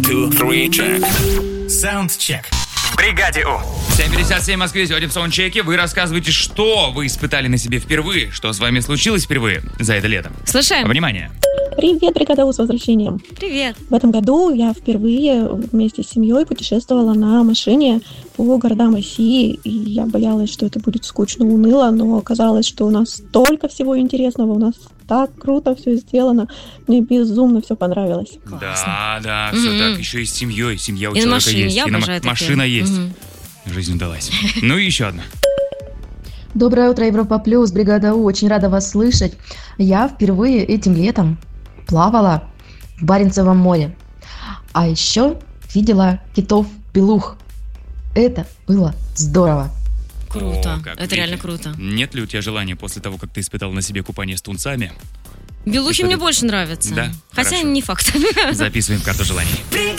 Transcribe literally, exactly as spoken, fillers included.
two, three, check. Саундчек. В бригаде У. семь пятьдесят семь в Москве, сегодня в саундчеке вы рассказываете, что вы испытали на себе впервые, что с вами случилось впервые за это лето. Слушаем. Внимание. Привет, бригада У, с возвращением. Привет. В этом году я впервые вместе с семьей путешествовала на машине по городам России, и я боялась, что это будет скучно, уныло, но оказалось, что у нас столько всего интересного, у нас так круто все сделано, мне безумно все понравилось. Да, да, все Мгм. так, еще и с семьей, семья у И на человека машине, есть, я и на ма- обожаю такие. машина есть. Мгм. Жизнь удалась. Ну и еще одна. Доброе утро, Европа Плюс, бригада У, очень рада вас слышать. Я впервые этим летом плавала в Баренцевом море, а еще видела китов-белух. Это было здорово. Круто. О, как Это видите. реально круто. Нет ли у тебя желания после того, как ты испытал на себе купание с тунцами? Белухи Что мне это? больше нравятся. Да? Хотя Хорошо. не факт. Записываем карту желаний.